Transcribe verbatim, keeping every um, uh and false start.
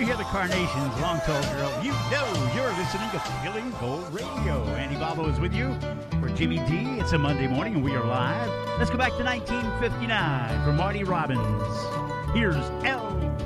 hear the Carnations, Long Tall Girl, you know you're listening to Feeling Gold Radio. Andy Babo is with you for Jimmy D. It's a Monday morning and we are live. Let's go back to nineteen fifty-nine for Marty Robbins. Here's El